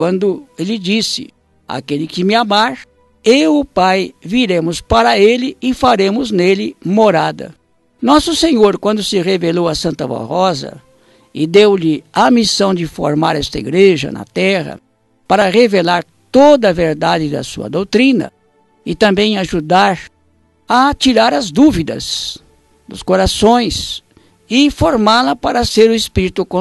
quando ele disse: aquele que me amar, eu, o Pai, viremos para ele e faremos nele morada. Nosso Senhor, quando se revelou a Santa Vó Rosa e deu-lhe a missão de formar esta igreja na terra, para revelar toda a verdade da sua doutrina e também ajudar a tirar as dúvidas dos corações e formá-la para ser o Espírito